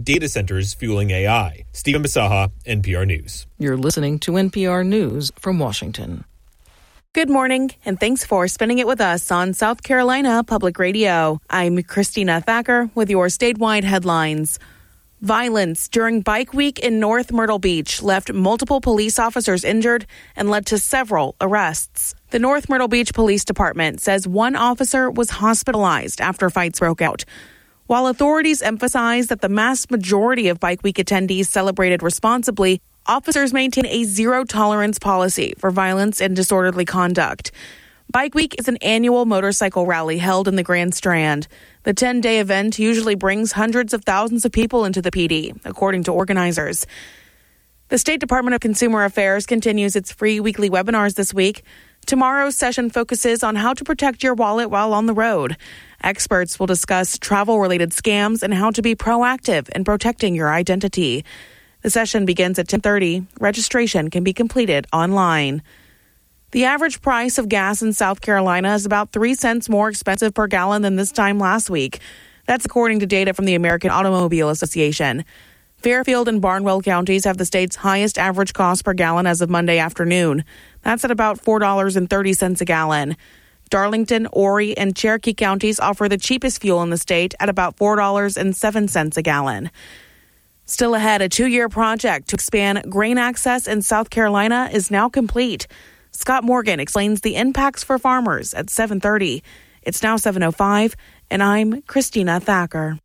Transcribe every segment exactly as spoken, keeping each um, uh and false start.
data centers fueling A I. Stephen Basaha, N P R News. You're listening to N P R News from Washington. Good morning, and thanks for spending it with us on South Carolina Public Radio. I'm Christina Thacker with your statewide headlines. Violence during Bike Week in North Myrtle Beach left multiple police officers injured and led to several arrests. The North Myrtle Beach Police Department says one officer was hospitalized after fights broke out. While authorities emphasize that the vast majority of Bike Week attendees celebrated responsibly, officers maintain a zero-tolerance policy for violence and disorderly conduct. Bike Week is an annual motorcycle rally held in the Grand Strand. The ten-day event usually brings hundreds of thousands of people into the P D, according to organizers. The State Department of Consumer Affairs continues its free weekly webinars this week. Tomorrow's session focuses on how to protect your wallet while on the road. Experts will discuss travel-related scams and how to be proactive in protecting your identity. The session begins at ten thirty. Registration can be completed online. The average price of gas in South Carolina is about three cents more expensive per gallon than this time last week. That's according to data from the American Automobile Association. Fairfield and Barnwell counties have the state's highest average cost per gallon as of Monday afternoon. That's at about four dollars and thirty cents a gallon. Darlington, Horry, and Cherokee counties offer the cheapest fuel in the state at about four dollars and seven cents a gallon. Still ahead, a two-year project to expand grain access in South Carolina is now complete. Scott Morgan explains the impacts for farmers at seven thirty. It's now seven oh five, and I'm Christina Thacker.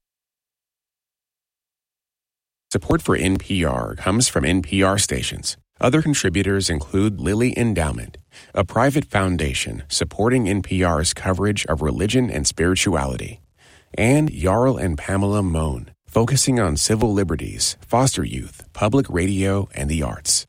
Support for N P R comes from N P R stations. Other contributors include Lilly Endowment, a private foundation supporting N P R's coverage of religion and spirituality, and Jarl and Pamela Mohn, focusing on civil liberties, foster youth, public radio, and the arts.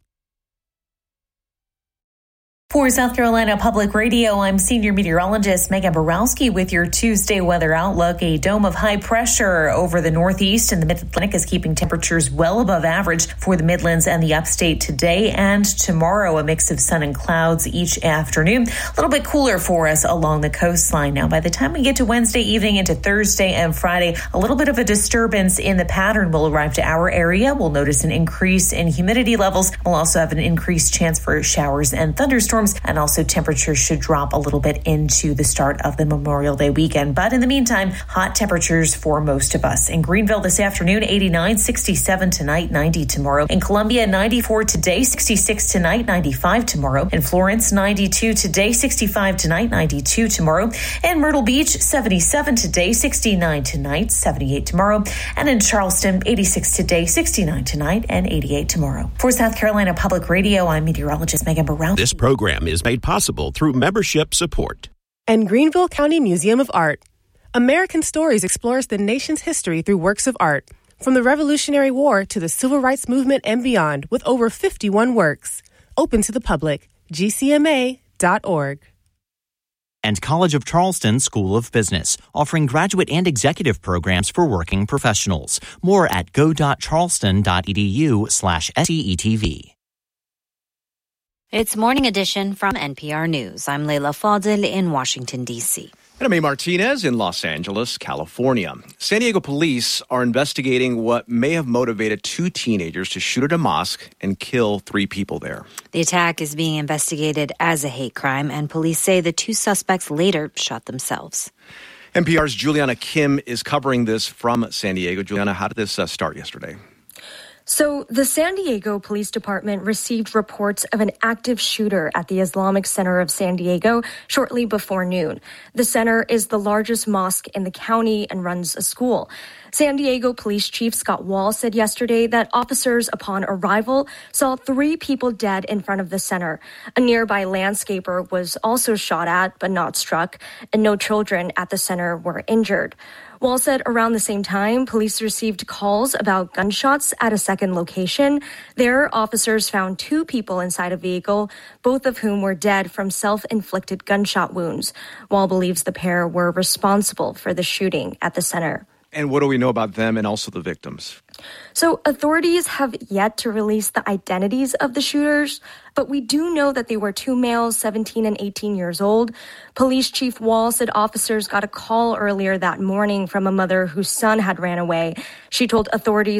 For South Carolina Public Radio, I'm senior meteorologist Megan Borowski with your Tuesday weather outlook. A dome of high pressure over the northeast and the mid-Atlantic is keeping temperatures well above average for the Midlands and the upstate today and tomorrow. A mix of sun and clouds each afternoon. A little bit cooler for us along the coastline. Now, by the time we get to Wednesday evening into Thursday and Friday, a little bit of a disturbance in the pattern will arrive to our area. We'll notice an increase in humidity levels. We'll also have an increased chance for showers and thunderstorms. And also temperatures should drop a little bit into the start of the Memorial Day weekend. But in the meantime, hot temperatures for most of us. In Greenville this afternoon, eighty-nine, sixty-seven tonight, ninety tomorrow. In Columbia, ninety-four today, sixty-six tonight, ninety-five tomorrow. In Florence, ninety-two today, sixty-five tonight, ninety-two tomorrow. In Myrtle Beach, seventy-seven today, sixty-nine tonight, seventy-eight tomorrow. And in Charleston, eighty-six today, sixty-nine tonight, and eighty-eight tomorrow. For South Carolina Public Radio, I'm meteorologist Megan Borowski. This program is made possible through membership support. And Greenville County Museum of Art. American Stories explores the nation's history through works of art, from the Revolutionary War to the Civil Rights Movement and beyond, with over fifty-one works. Open to the public. G C M A dot org. And College of Charleston School of Business, offering graduate and executive programs for working professionals. More at go.charleston.edu slash SEETV. It's Morning Edition from N P R News. I'm Leila Fadil in Washington, D C. And I'm A. Martinez in Los Angeles, California. San Diego police are investigating what may have motivated two teenagers to shoot at a mosque and kill three people there. The attack is being investigated as a hate crime, and police say the two suspects later shot themselves. N P R's Juliana Kim is covering this from San Diego. Juliana, how did this uh, start yesterday? So the San Diego Police Department received reports of an active shooter at the Islamic Center of San Diego shortly before noon. The center is the largest mosque in the county and runs a school. San Diego Police Chief Scott Wall said yesterday that officers upon arrival saw three people dead in front of the center. A nearby landscaper was also shot at but not struck, and no children at the center were injured. Wall said around the same time, police received calls about gunshots at a second location. There, officers found two people inside a vehicle, both of whom were dead from self-inflicted gunshot wounds. Wall believes the pair were responsible for the shooting at the center. And what do we know about them and also the victims? So authorities have yet to release the identities of the shooters, but we do know that they were two males, seventeen and eighteen years old. Police Chief Wall said officers got a call earlier that morning from a mother whose son had ran away. She told authorities